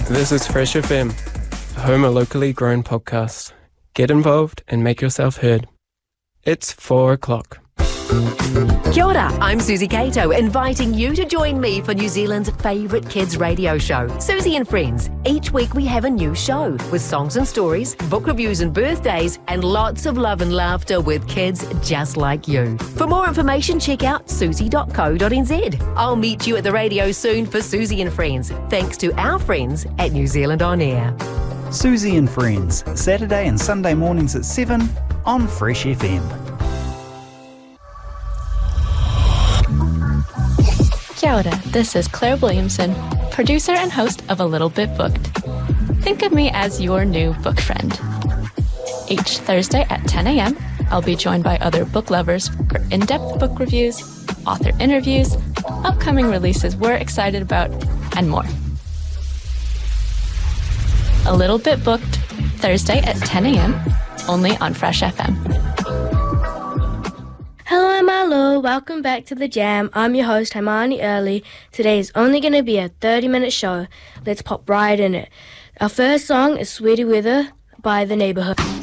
This is Fresh FM, home of locally grown podcasts. Get involved and make yourself heard. It's 4 o'clock. Kia ora, I'm Susie Cato, inviting you to join me for New Zealand's favourite kids radio show, Susie and Friends. Each week we have a new show with songs and stories, book reviews and birthdays, and lots of love and laughter with kids just like you. For more information, check out susie.co.nz. I'll meet you at the radio soon for Susie and Friends, thanks to our friends at New Zealand On Air. Susie and Friends, Saturday and Sunday mornings at 7 on Fresh FM. Kia ora, this is Claire Williamson, producer and host of A Little Bit Booked. Think of me as your new book friend. Each Thursday at 10 a.m., I'll be joined by other book lovers for in-depth book reviews, author interviews, upcoming releases we're excited about, and more. A Little Bit Booked, Thursday at 10 a.m., only on Fresh FM. Hello, I'm Arlo. Welcome back to The Jam. I'm your host, Haimani Early. Today is only going to be a 30-minute show. Let's pop right in it. Our first song is Sweaty Weather by The Neighborhood.